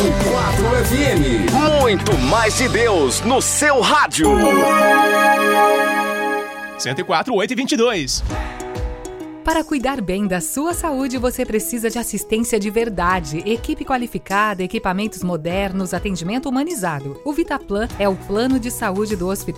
104 FM. Muito mais de Deus no seu rádio. 104, 8 e 22. Para cuidar bem da sua saúde, você precisa de assistência de verdade, equipe qualificada, equipamentos modernos, atendimento humanizado. O Vitaplan é o plano de saúde do Hospital